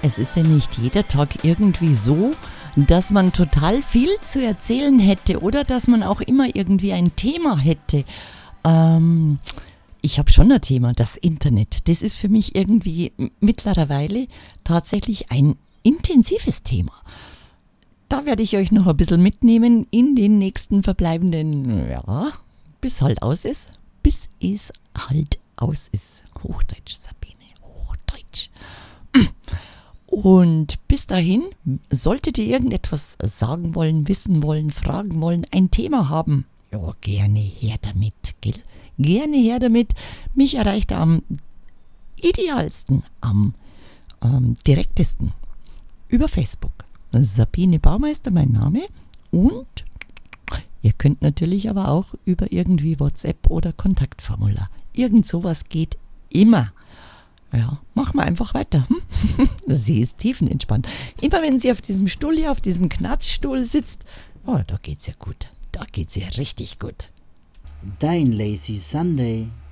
es ist ja nicht jeder Tag irgendwie so, dass man total viel zu erzählen hätte oder dass man auch immer irgendwie ein Thema hätte. Ich habe schon ein Thema, das Internet. Das ist für mich irgendwie mittlerweile tatsächlich ein intensives Thema. Da werde ich euch noch ein bisschen mitnehmen in den nächsten verbleibenden, bis halt aus ist. Bis es halt aus ist. Hochdeutsch, Sabine, Hochdeutsch. Und bis dahin, solltet ihr irgendetwas sagen wollen, wissen wollen, fragen wollen, ein Thema haben, ja, gerne her damit, gell? Gerne her damit. Mich erreicht er am idealsten, am direktesten über Facebook. Sabine Baumeister, mein Name. Und ihr könnt natürlich aber auch über irgendwie WhatsApp oder Kontaktformular. Irgend sowas geht immer. Ja, machen wir einfach weiter. Sie ist tiefenentspannt. Immer wenn sie auf diesem Stuhl hier, auf diesem Knarzstuhl sitzt, da geht's ja gut. Da geht's ja richtig gut. Dein Lazy Sunday.